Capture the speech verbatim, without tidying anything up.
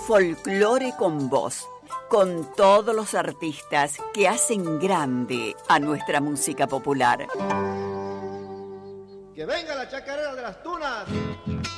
Folclore con Voz, con todos los artistas que hacen grande a nuestra música popular. ¡Que venga la chacarera de las tunas!